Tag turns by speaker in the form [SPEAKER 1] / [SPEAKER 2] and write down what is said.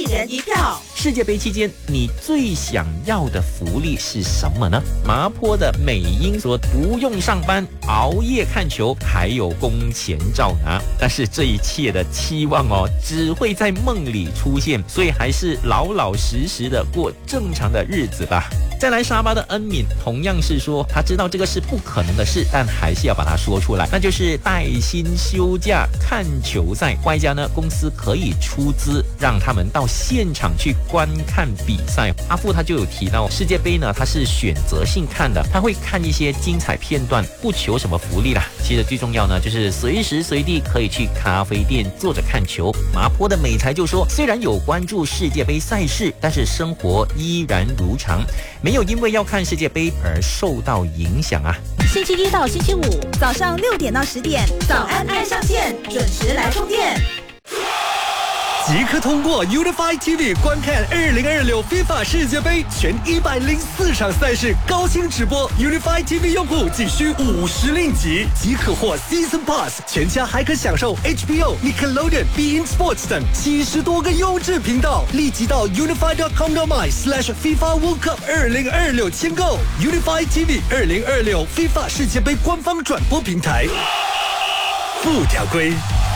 [SPEAKER 1] 人一票。
[SPEAKER 2] 世界杯期间，你最想要的福利是什么呢？麻坡的美英说不用上班，熬夜看球，还有工钱照拿。但是这一切的期望只会在梦里出现，所以还是老老实实的过正常的日子吧。再来沙巴的恩敏同样是说，他知道这个是不可能的事，但还是要把它说出来，那就是带薪休假看球赛，外加呢公司可以出资让他们到现场去观看比赛。阿富他就有提到，世界杯呢他是选择性看的，他会看一些精彩片段，不求什么福利啦。其实最重要呢就是随时随地可以去咖啡店坐着看球。麻坡的美才就说，虽然有关注世界杯赛事，但是生活依然如常，没有因为要看世界杯而受到影响啊。
[SPEAKER 1] 星期一到星期五早上6点到10点，早安爱上线，准时来充电。
[SPEAKER 3] 即刻通过 Unify TV 观看2026 FIFA 世界杯全104场赛事高清直播。Unify TV 用户仅需50令吉，即可获 Season Pass， 全家还可享受 HBO、Nickelodeon、beIN Sports 等70多个优质频道。立即到 unify.com.my/FIFA World Cup 2026签购 Unify TV 2026 FIFA 世界杯官方转播平台。附条规。